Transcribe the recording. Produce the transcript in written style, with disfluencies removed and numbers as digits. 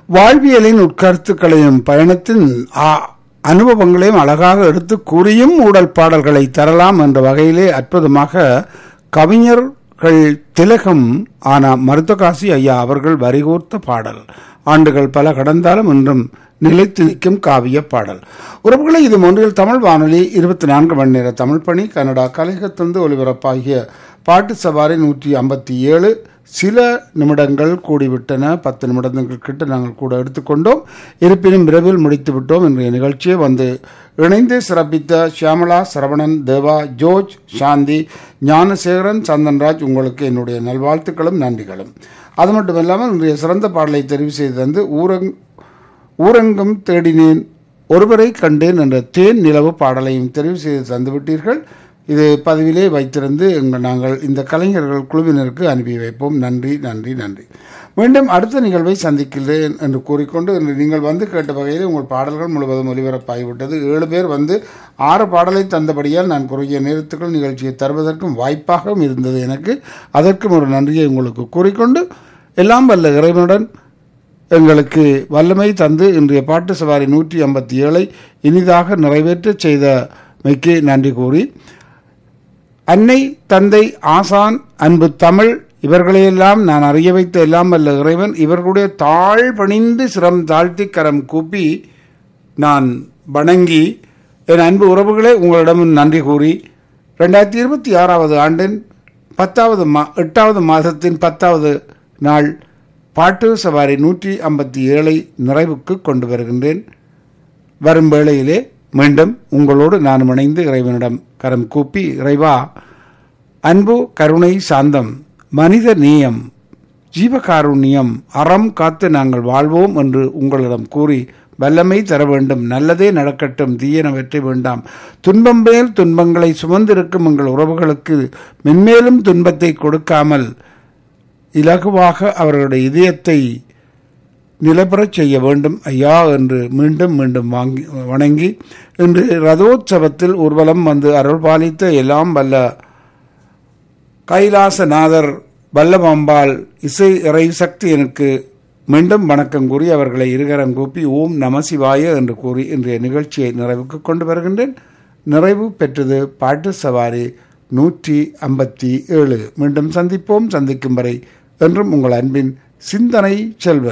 வாழ்வியலின் உட்கருத்துக்களையும் பயணத்தின் அனுபவங்களையும் அழகாக எடுத்து கூறியும் ஊடல் பாடல்களை தரலாம் என்ற வகையிலே அற்புதமாக கவிஞர்கள் திலகம் ஆனா மருத்துவகாசி ஐயா அவர்கள் வரிகோர்த்த பாடல். ஆண்டுகள் பல கடந்தாலும் இன்றும் நிலைத்து நிற்கும் காவிய பாடல். உறவுகளை இது ஒன்றில் தமிழ் வானொலி 24 மணி நேர தமிழ் பணி கனடா கலையகத்திலிருந்து ஒலிபரப்பாகிய பாட்டு சவாரி 157 சில நிமிடங்கள் கூடிவிட்டன. 10 நிமிடங்கள் கிட்ட நாங்கள் கூட எடுத்துக்கொண்டோம். இருப்பினும் விரைவில் முடித்து விட்டோம். இன்றைய நிகழ்ச்சியை வந்து இணைந்து சிறப்பித்த ஷியாமலா, சரவணன், தேவா, ஜோர்ஜ், சாந்தி, ஞானசேகரன், சந்தன்ராஜ் உங்களுக்கு என்னுடைய நல்வாழ்த்துக்களும் நன்றிகளும். அது மட்டுமில்லாமல் இன்றைய சிறந்த பாடலை தெரிவு செய்து தந்து ஊரங்கம் தேடினேன் ஒருவரை கண்டேன் என்ற தேன் நிலவு பாடலையும் தெரிவு செய்து தந்துவிட்டீர்கள். இது பதிவிலே வைத்திருந்து நாங்கள் இந்த கலைஞர்கள் குழுவினருக்கு அனுப்பி வைப்போம். நன்றி நன்றி நன்றி. மீண்டும் அடுத்த நிகழ்வை சந்திக்கிறேன் என்று கூறிக்கொண்டு இன்று நீங்கள் வந்து கேட்ட வகையில் உங்கள் பாடல்கள் முழுவதும் ஒலிபரப்பாகிவிட்டது. 7 பேர் வந்து 6 பாடலை தந்தபடியால் நான் குறுகிய நேரத்துக்குள் நிகழ்ச்சியை தருவதற்கும் வாய்ப்பாகவும் இருந்தது எனக்கு. அதற்கும் ஒரு நன்றியை உங்களுக்கு கூறிக்கொண்டு எல்லாம் வல்ல இறைவனுடன் எங்களுக்கு வல்லமை தந்து இன்றைய பாட்டு சவாரி 157 இனிதாக நிறைவேற்ற செய்த மைக்கு நன்றி கூறி, அன்னை, தந்தை, ஆசான், அன்பு தமிழ் இவர்களையெல்லாம் நான் அறிய வைத்த எல்லாம் வல்ல இறைவன் இவர்களுடைய தாழ் பணிந்து சிரம் தாழ்த்தி கரம் கூப்பி நான் வணங்கி என் அன்பு உறவுகளே உங்களிடம் நன்றி கூறி 2026 ஆண்டின் 8வது மாதத்தின் 10வது நாள் பாட்டு சவாரி 157 நிறைவுக்கு கொண்டு வருகின்றேன். வரும் வேளையிலே மீண்டும் உங்களோடு நான் இணைந்து இறைவனிடம் கரம் கூப்பி, இறைவா, அன்பு, கருணை, சாந்தம், மனித நேயம், ஜீவகாருண்யம், அறம் காத்து நாங்கள் வாழ்வோம் என்று உங்களிடம் கூறி வல்லமை தர வேண்டும். நல்லதே நடக்கட்டும், தீயன வெற்றி வேண்டாம். துன்பம் மேல் துன்பங்களை சுமந்திருக்கும் எங்கள் உறவுகளுக்கு மென்மேலும் துன்பத்தை கொடுக்காமல் இலகுவாக அவர்களுடைய இதயத்தை நிலைபெறச் செய்ய வேண்டும் ஐயா என்று மீண்டும் மீண்டும் வணங்கி இன்று ரதோற்சவத்தில் ஊர்வலம் வந்து அருள் பாலித்த எல்லாம் வல்ல கைலாசநாதர் வல்லபாம்பாள் இசை இறை சக்தி எனக்கு மீண்டும் வணக்கம் கூறி அவர்களை இருகரம் கூப்பி ஓம் நம சிவாய என்று கூறி இன்றைய நிகழ்ச்சியை நிறைவுக்கு கொண்டு வருகின்றேன். நிறைவு பெற்றது பாட்டு சவாரி 157. மீண்டும் சந்திப்போம். சந்திக்கும் வரை என்றும் உங்கள் அன்பின் சிந்தனை செல்வர்.